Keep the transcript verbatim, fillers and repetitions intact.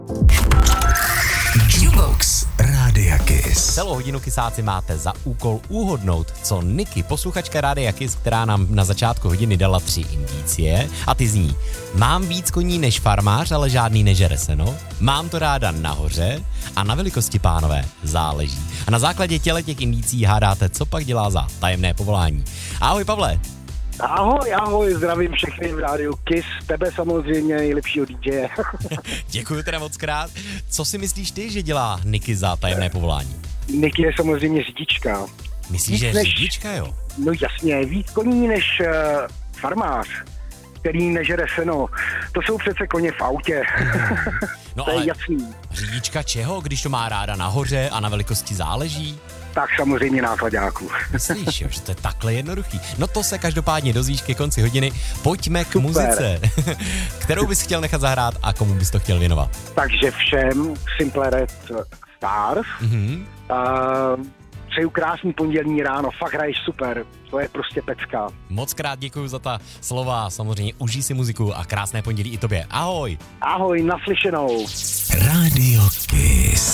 Jukebox Rádia Kiss. Celou hodinu kysáci máte za úkol uhodnout, co Niky, posluchačka Rádia Kiss, která nám na začátku hodiny dala tři indicie, a ty zní: mám víc koní než farmář, ale žádný nežere seno, mám to ráda nahoře a na velikosti, pánové, záleží. A na základě těle těch indicí hádáte, co pak dělá za tajemné povolání. Ahoj, Pavle. Ahoj, ahoj, zdravím všechny v rádiu Kiss, tebe samozřejmě nejlepšího dý džeje. Děkuji teda moc krát. Co si myslíš ty, že dělá Niky za tajemné povolání? Niky je samozřejmě řidička. Myslíš, že je než, řidička, jo? No jasně, víc koní než uh, farmář, který nežere seno. To jsou přece koně v autě. No to ale je jasný. řidička čeho, když to má ráda nahoře a na velikosti záleží? Tak samozřejmě nákladáků. Myslíš, jo, že to je takhle jednoduchý? No to se každopádně dozvíš ke konci hodiny. Pojďme k Super. muzice. Kterou bys chtěl nechat zahrát a komu bys to chtěl věnovat? Takže všem Simple Red Stars. Mhm. Uh, přeju krásný pondělní ráno, fakt hraješ super, to je prostě pecka. Moc krát děkuji za ta slova, samozřejmě užij si muziku a krásné pondělí i tobě. Ahoj! Ahoj, naslyšenou. Rádio Kiss.